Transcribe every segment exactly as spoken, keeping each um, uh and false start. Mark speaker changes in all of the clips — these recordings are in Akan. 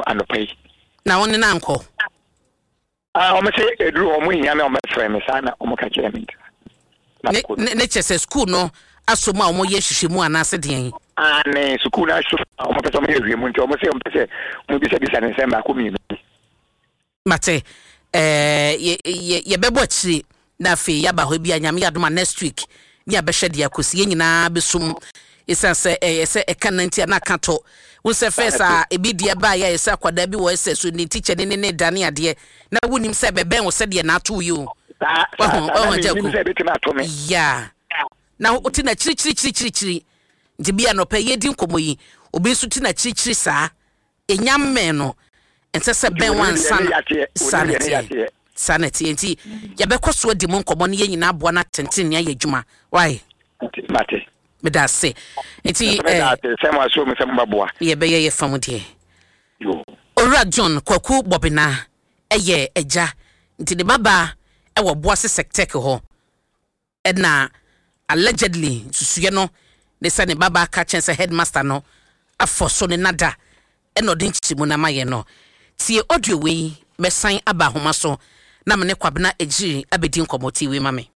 Speaker 1: anopai
Speaker 2: na won na anko
Speaker 1: ah o me say edru o mo nya na o me frɛ me sa na o mo ka kire me
Speaker 2: ne ne chese school no asoma o mo ye hwehwe mu anase den
Speaker 1: ah ne school na so o mo pese o mo ye mu nti o mo say o pese mo bisa bisa ne se ma ko mi
Speaker 2: mate eh ye ye bebo akiri na fe ya ba ho bia nyame yadoma next week ni abehwe de akosi ye nyina besum isanse eh se eka nanti na kato wo se first a ebi de ba ya ese akwada bi wo ese so ni teacher ne ne dane ade na wonim se beben wo se de na to you oh jaku ya na oti na chiri chiri chiri chiri chiri nti bia no pe ye din komoyi obi su ti na chiri chiri saa enyam men no ente se ben wan san sanity sanity nti ya be kwaso di mu nkomo ne ye nyina aboa na tenten ne ayedwuma why
Speaker 1: mate
Speaker 2: me da se nti
Speaker 1: eh se mo aso me se mo baboa
Speaker 2: ye be ye fam de yo ora John Kwaku Bobina eye eja nti de baba e wo boase sektek ho edna allegedly susuye no ne se ne baba ka chen se headmaster no afoso ne nada e no de nchimu na maye no tie audio we mesan aba homa so na me ne kwabena ejiri abedi nkomoti we mame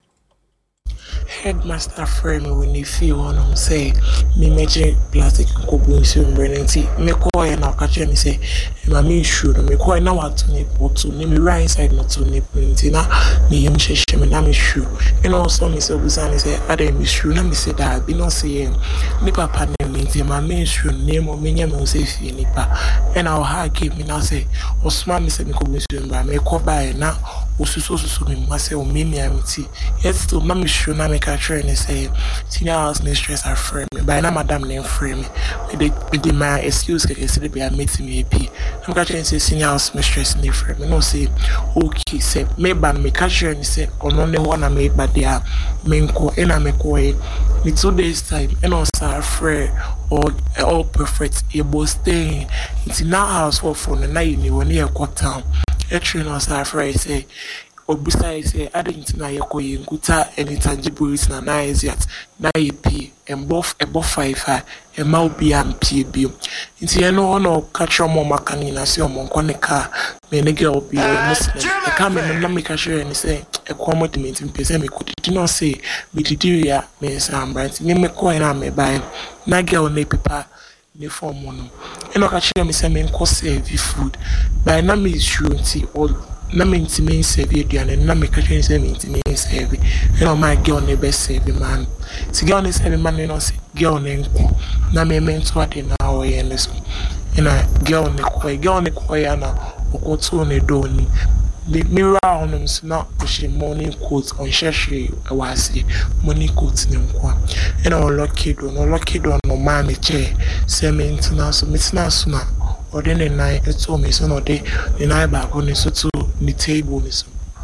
Speaker 3: headmaster frame when you feel on him say me meje plastic kobu nsi mbrenenti me call ya na kache me say ma me sure me call na what to ne potu ne me right inside not to ne printi na me yem sheshe me na me sure and also me say obusani say ade me sure na me say that be no say me papa ne me say ma me sure name o me nya me say fi nipa and our ha give me now say osman me say me kobu nsi mbra me call by na osuso susu me ma say o me me amti yes to ma me sure na me catch and say senior house mistress are frame me by na madam name frame me they they my excuse can say be meeting me p I'm catch and say senior house mistress name frame me no say okay say me ban me catch and say ono ne ho na me ba dia me nko e na me ko e me two days time and also frame or all perfect able stay in now house for for na you when you go town actually no say frame say obusa say adentina yekoye nkuta anytangibles na na is yet na ep embof ebo five e ma obi ampie bio nti ye no no catch mo makani na se mo nkoneka me ne girl bi muslim e ka me na me catch you and say e commodiment mpese me kudi no say me didi ya me samba nti me me ko na me buy na girl na pipa ne form no e no catch me say me nko serve food by na me sure nti all na me intime serve aduane na me ka twen say me intime serve e no my girl ne be serve man si girl ne serve man no say girl ne nko na me me nto ade na o ye ne so e na girl ne ko girl ne ko ya na okoto ne do ni the mirror on him na push morning coat on sheshe awasi morning coat ne nko e na lucky do no lucky do no ma me che cement na so metina so na ode ne nine eto me so no de the nine back on so to the table so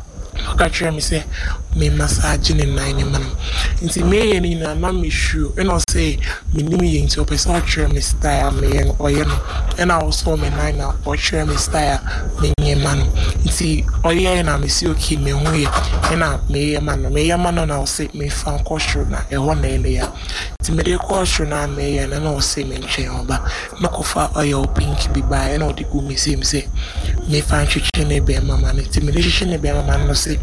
Speaker 3: okay me say me massage ne nine ne man nti me ye na na me shoe and I say me nimi ye nti opesa try me style me en oye no and I also me nine na or try me style me nye man nti oye na me see okay me hu ye na me ye man me ye man na I say me fan kosho na e ho na ele ya nti me de kosho na me ye na na I say me nche oba makofa oye pink bi ba e na odi go me say me say me fan chiche ne be mama nti me de chiche ne be mama no say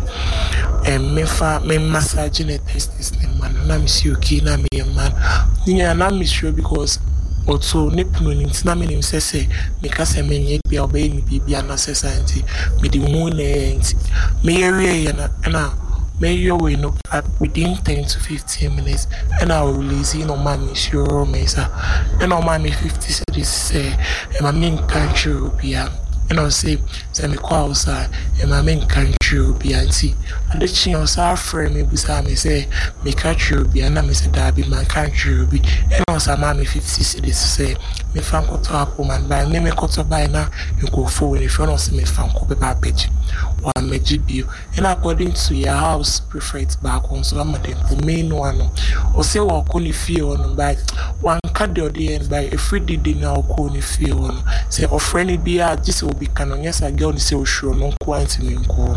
Speaker 3: em me fa me massage ne test this man na me see okay na me man ninya na me sure because also nipno ni ntina me nim say me ka say me nye bia obey ni bibia na society me di mu ne nti me area na na me your way no within ten to fifteen minutes and I will release you know man sure me sir and on man fifty cities say e ma me country bia and I say say me kwa outside e ma me country bia nti ade chi on sa frame me busa me say me country bia na me say that be my country bi and on sa ma me fifty cities say me fan ko to apo man by me me ko to buy na you go forward if you no see me fan ko be ba page one megibio and according to your house preferred back on so am the main one or say wa ko ni fie on by one card the end by a free did na ko ni fie on say of friend bia this will be canon yes I girl ni say o sure no quantity me nko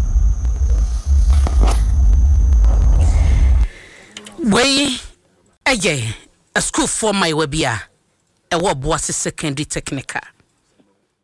Speaker 2: we eye a school for my webia e wo boase secondary technical